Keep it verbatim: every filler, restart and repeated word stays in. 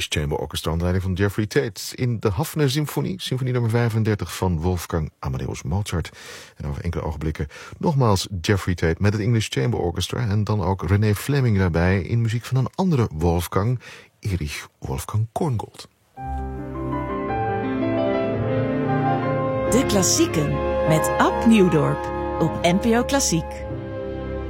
English Chamber Orchestra onder leiding van Jeffrey Tate in de Haffner Symfonie, symfonie nummer vijfendertig van Wolfgang Amadeus Mozart. En over enkele ogenblikken nogmaals Jeffrey Tate met het English Chamber Orchestra en dan ook René Fleming daarbij in muziek van een andere Wolfgang, Erich Wolfgang Korngold. De Klassieken met Ab Nieuwdorp op N P O Klassiek.